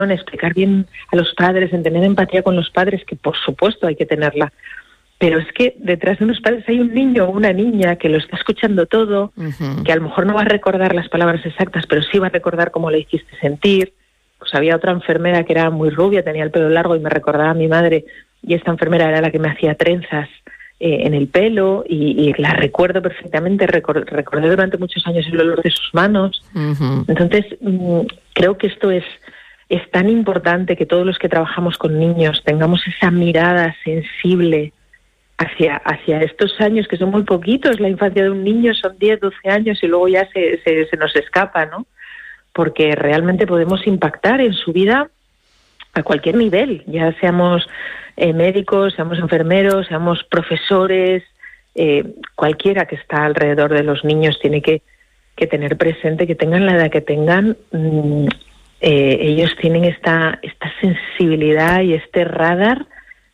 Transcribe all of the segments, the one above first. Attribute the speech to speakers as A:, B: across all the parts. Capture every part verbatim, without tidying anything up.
A: en explicar bien a los padres, en tener empatía con los padres, que por supuesto hay que tenerla. Pero es que detrás de unos padres hay un niño o una niña que lo está escuchando todo, uh-huh. que a lo mejor no va a recordar las palabras exactas, pero sí va a recordar cómo le hiciste sentir. Pues había otra enfermera que era muy rubia, tenía el pelo largo y me recordaba a mi madre, y esta enfermera era la que me hacía trenzas eh, en el pelo, y, y la recuerdo perfectamente, recor- recordé durante muchos años el olor de sus manos. Uh-huh. Entonces, mmm, creo que esto es, es tan importante, que todos los que trabajamos con niños tengamos esa mirada sensible hacia hacia estos años, que son muy poquitos. La infancia de un niño son diez, doce años y luego ya se, se, se nos escapa, ¿no? Porque realmente podemos impactar en su vida a cualquier nivel, ya seamos eh, médicos, seamos enfermeros, seamos profesores, eh, cualquiera que está alrededor de los niños tiene que, que tener presente que tengan la edad que tengan, mmm, eh, ellos tienen esta, esta sensibilidad y este radar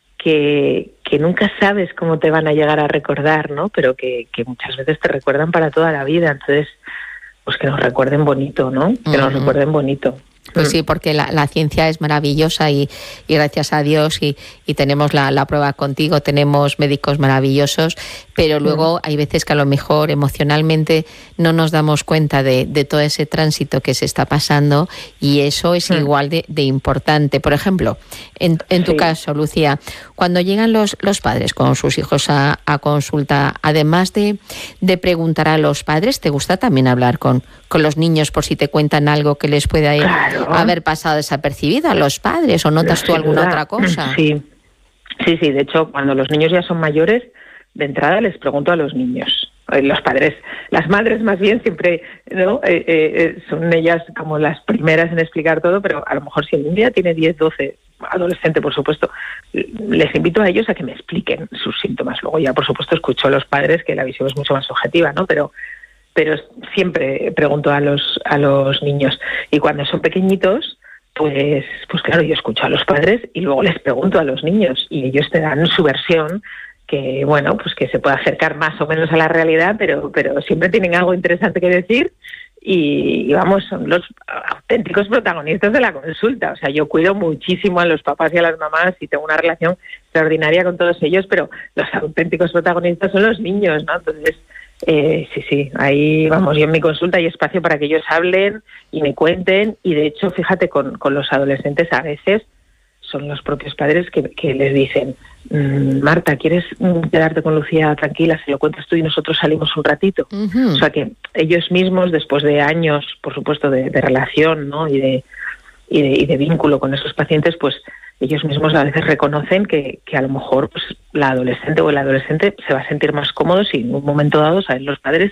A: que, que nunca sabes cómo te van a llegar a recordar, ¿no? Pero que, que muchas veces te recuerdan para toda la vida. Entonces, pues que nos recuerden bonito, ¿no? Que uh-huh. nos recuerden bonito.
B: Pues sí, porque la, la ciencia es maravillosa y, y gracias a Dios y, y tenemos la, la prueba contigo, tenemos médicos maravillosos, pero luego mm. hay veces que a lo mejor emocionalmente no nos damos cuenta de, de todo ese tránsito que se está pasando, y eso es mm. igual de, de importante. Por ejemplo, en, en tu sí. caso, Lucía, cuando llegan los, los padres con sus hijos a, a consulta, además de, de preguntar a los padres, ¿te gusta también hablar con, con los niños por si te cuentan algo que les pueda ir? Claro. Haber pasado desapercibido a los padres, o notas tú alguna otra cosa?
A: Sí, sí, sí. De hecho, cuando los niños ya son mayores, de entrada les pregunto a los niños. Los padres, las madres más bien siempre, ¿no? Eh, eh, son ellas como las primeras en explicar todo, pero a lo mejor si el niño ya tiene diez, doce, adolescente, por supuesto, les invito a ellos a que me expliquen sus síntomas. Luego ya, por supuesto, escucho a los padres, que la visión es mucho más objetiva, ¿no? Pero pero siempre pregunto a los a los niños, y cuando son pequeñitos, pues pues claro, yo escucho a los padres y luego les pregunto a los niños, y ellos te dan su versión, que bueno, pues que se puede acercar más o menos a la realidad, pero pero siempre tienen algo interesante que decir, y, y vamos, son los auténticos protagonistas de la consulta. O sea, yo cuido muchísimo a los papás y a las mamás y tengo una relación extraordinaria con todos ellos, pero los auténticos protagonistas son los niños, ¿no? Entonces, Eh, sí, sí, ahí vamos, yo en mi consulta hay espacio para que ellos hablen y me cuenten, y de hecho, fíjate, con, con los adolescentes a veces son los propios padres que, que les dicen, mmm, Marta, ¿quieres quedarte con Lucía tranquila? Se lo cuentas tú y nosotros salimos un ratito. Uh-huh. O sea que ellos mismos, después de años, por supuesto, de, de relación, ¿no? y de y de, y de vínculo con esos pacientes, pues ellos mismos a veces reconocen que, que a lo mejor pues, la adolescente o el adolescente se va a sentir más cómodo si en un momento dado saben los padres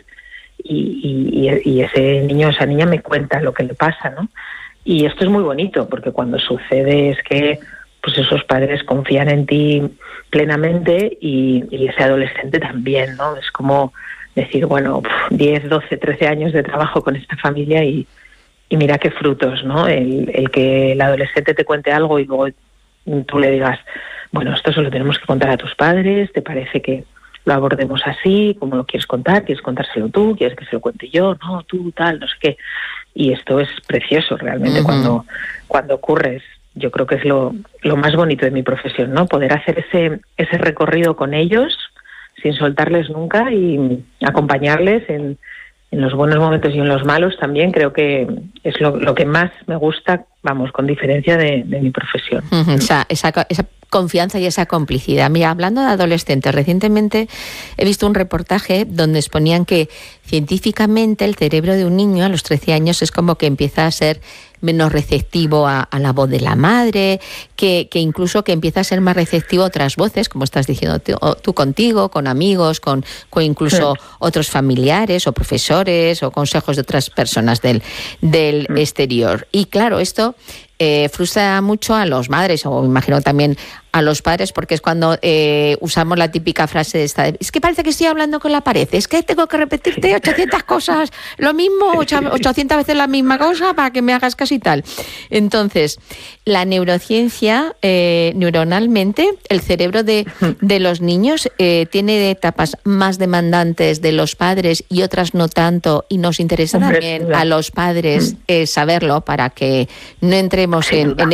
A: y, y, y ese niño o esa niña me cuenta lo que le pasa, ¿no? Y esto es muy bonito, porque cuando sucede es que pues esos padres confían en ti plenamente, y, y ese adolescente también, ¿no? Es como decir, bueno, diez, doce, trece años de trabajo con esta familia y, y mira qué frutos, ¿no? El, el que el adolescente te cuente algo y luego tú le digas, bueno, esto se lo tenemos que contar a tus padres, ¿te parece que lo abordemos así? ¿Cómo lo quieres contar? ¿Quieres contárselo tú? ¿Quieres que se lo cuente yo? No, tú, tal, no sé qué. Y esto es precioso realmente. Uh-huh. cuando cuando ocurre. Yo creo que es lo, lo más bonito de mi profesión, ¿no? Poder hacer ese ese recorrido con ellos sin soltarles nunca y acompañarles en, en los buenos momentos y en los malos también. Creo que es lo, lo que más me gusta, vamos, con diferencia de, de mi profesión.
B: Uh-huh. Esa, esa, esa confianza y esa complicidad. Mira, hablando de adolescentes, recientemente he visto un reportaje donde exponían que científicamente el cerebro de un niño a los trece años es como que empieza a ser menos receptivo a, a la voz de la madre, que, que incluso que empieza a ser más receptivo a otras voces, como estás diciendo tú, tú contigo, con amigos, con, con incluso sí. otros familiares o profesores o consejos de otras personas del, del sí. exterior. Y claro, esto eh, frustra mucho a los madres, o imagino también a los padres, porque es cuando eh, usamos la típica frase de esta, es que parece que estoy hablando con la pared, es que tengo que repetirte ochocientas cosas, lo mismo, ochocientas veces la misma cosa para que me hagas caso y tal. Entonces, la neurociencia, eh, neuronalmente, el cerebro de, de los niños eh, tiene etapas más demandantes de los padres y otras no tanto, y nos interesa también a los padres eh, saberlo para que no entremos en, en